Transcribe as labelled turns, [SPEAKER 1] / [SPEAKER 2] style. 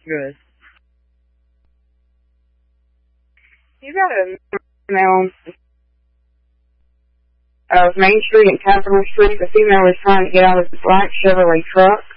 [SPEAKER 1] Good.
[SPEAKER 2] You got a female of Main Street and Capitol Street. The female was trying to get out of the black Chevrolet truck.